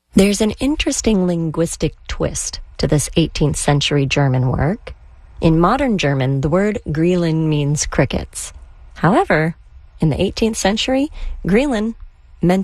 There's an interesting linguistic twist to this 18th century German work. In modern German, the word Grillen means crickets. However, in the 18th century, Grillen